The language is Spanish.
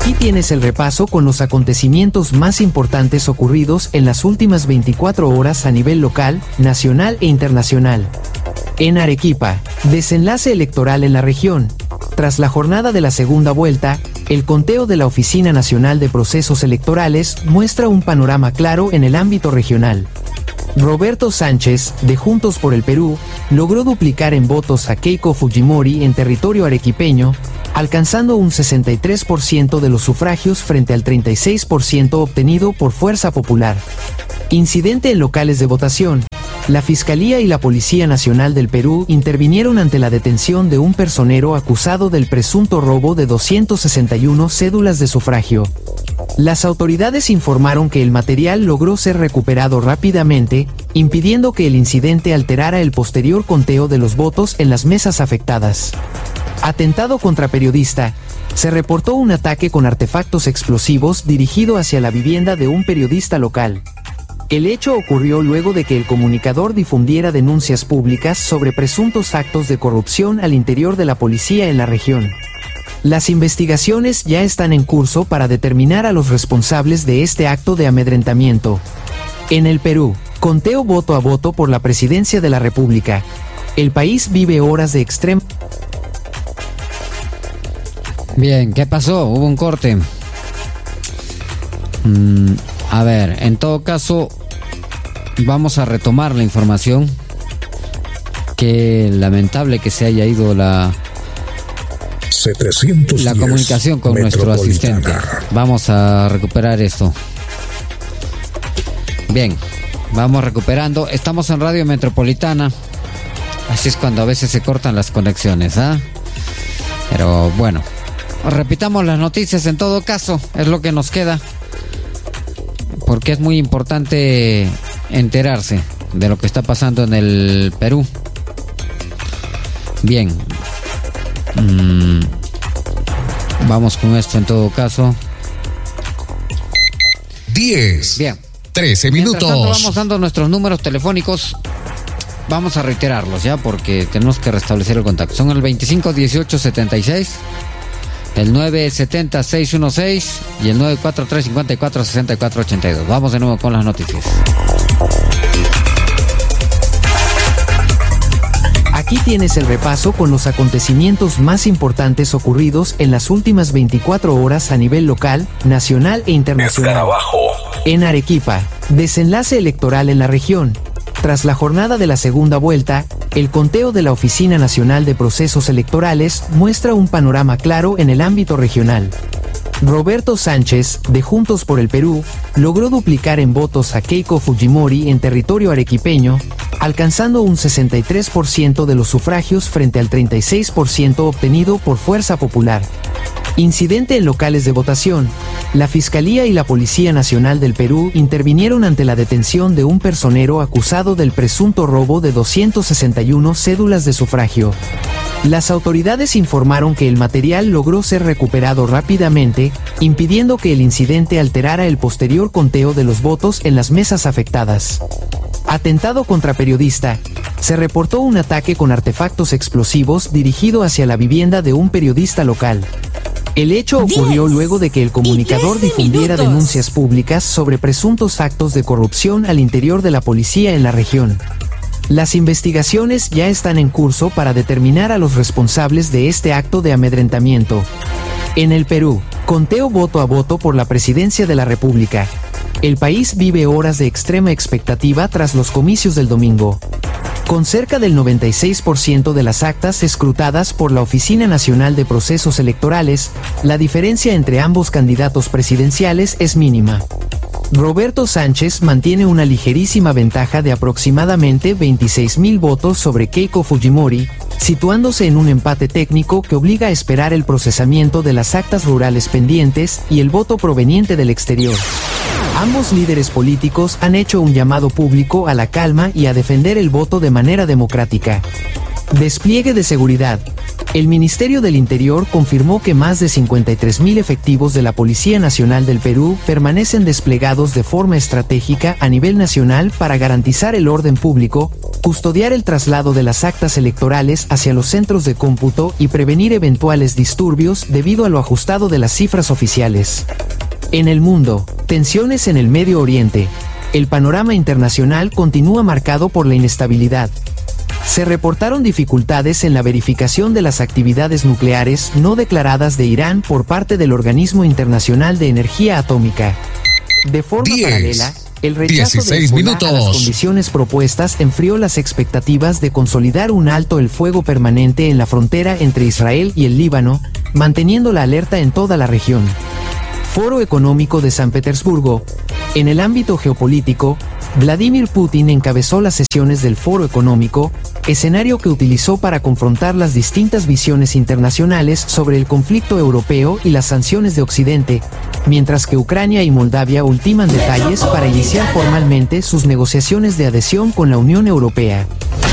Aquí tienes el repaso con los acontecimientos más importantes ocurridos en las últimas 24 horas a nivel local, nacional e internacional. En Arequipa, desenlace electoral en la región. Tras la jornada de la segunda vuelta, el conteo de la Oficina Nacional de Procesos Electorales muestra un panorama claro en el ámbito regional. Roberto Sánchez, de Juntos por el Perú, logró duplicar en votos a Keiko Fujimori en territorio arequipeño, alcanzando un 63% de los sufragios frente al 36% obtenido por Fuerza Popular. Incidente en locales de votación. La Fiscalía y la Policía Nacional del Perú intervinieron ante la detención de un personero acusado del presunto robo de 261 cédulas de sufragio. Las autoridades informaron que el material logró ser recuperado rápidamente, impidiendo que el incidente alterara el posterior conteo de los votos en las mesas afectadas. Atentado contra periodista. Se reportó un ataque con artefactos explosivos dirigido hacia la vivienda de un periodista local. El hecho ocurrió luego de que el comunicador difundiera denuncias públicas sobre presuntos actos de corrupción al interior de la policía en la región. Las investigaciones ya están en curso para determinar a los responsables de este acto de amedrentamiento. En el Perú, conteo voto a voto por la presidencia de la República. El país vive horas de extrema... Bien, ¿qué pasó? Hubo un corte. A ver, en todo caso, vamos a retomar la información. Qué lamentable que se haya ido la comunicación con nuestro asistente. Vamos a recuperar esto. Bien, vamos recuperando. Estamos en Radio Metropolitana. Así es cuando a veces se cortan las conexiones, ¿ah? Pero bueno, repitamos las noticias en todo caso, es lo que nos queda, porque es muy importante enterarse de lo que está pasando en el Perú. Bien, vamos con esto en todo caso. 10. Bien. 13 minutos. Mientras tanto, vamos dando nuestros números telefónicos. Vamos a reiterarlos ya porque tenemos que restablecer el contacto. Son el 251876, el 970-616 y el 943-54-6482. Vamos de nuevo con las noticias. Aquí tienes el repaso con los acontecimientos más importantes ocurridos en las últimas 24 horas a nivel local, nacional e internacional. En Arequipa, desenlace electoral en la región. Tras la jornada de la segunda vuelta, el conteo de la Oficina Nacional de Procesos Electorales muestra un panorama claro en el ámbito regional. Roberto Sánchez, de Juntos por el Perú, logró duplicar en votos a Keiko Fujimori en territorio arequipeño, alcanzando un 63% de los sufragios frente al 36% obtenido por Fuerza Popular. Incidente en locales de votación. La Fiscalía y la Policía Nacional del Perú intervinieron ante la detención de un personero acusado del presunto robo de 261 cédulas de sufragio. Las autoridades informaron que el material logró ser recuperado rápidamente, impidiendo que el incidente alterara el posterior conteo de los votos en las mesas afectadas. Atentado contra periodista. Se reportó un ataque con artefactos explosivos dirigido hacia la vivienda de un periodista local. El hecho ocurrió luego de que el comunicador difundiera denuncias públicas sobre presuntos actos de corrupción al interior de la policía en la región. Las investigaciones ya están en curso para determinar a los responsables de este acto de amedrentamiento. En el Perú, conteo voto a voto por la presidencia de la República. El país vive horas de extrema expectativa tras los comicios del domingo. Con cerca del 96% de las actas escrutadas por la Oficina Nacional de Procesos Electorales, la diferencia entre ambos candidatos presidenciales es mínima. Roberto Sánchez mantiene una ligerísima ventaja de aproximadamente 26.000 votos sobre Keiko Fujimori, situándose en un empate técnico que obliga a esperar el procesamiento de las actas rurales pendientes y el voto proveniente del exterior. Ambos líderes políticos han hecho un llamado público a la calma y a defender el voto de manera democrática. Despliegue de seguridad. El Ministerio del Interior confirmó que más de 53.000 efectivos de la Policía Nacional del Perú permanecen desplegados de forma estratégica a nivel nacional para garantizar el orden público, custodiar el traslado de las actas electorales hacia los centros de cómputo y prevenir eventuales disturbios debido a lo ajustado de las cifras oficiales. En el mundo, tensiones en el Medio Oriente. El panorama internacional continúa marcado por la inestabilidad. Se reportaron dificultades en la verificación de las actividades nucleares no declaradas de Irán por parte del Organismo Internacional de Energía Atómica. De forma paralela, el rechazo de Hezbolá a las condiciones propuestas enfrió las expectativas de consolidar un alto el fuego permanente en la frontera entre Israel y el Líbano, manteniendo la alerta en toda la región. Foro Económico de San Petersburgo. En el ámbito geopolítico, Vladimir Putin encabezó las sesiones del Foro Económico, escenario que utilizó para confrontar las distintas visiones internacionales sobre el conflicto europeo y las sanciones de Occidente, mientras que Ucrania y Moldavia ultiman detalles para iniciar formalmente sus negociaciones de adhesión con la Unión Europea.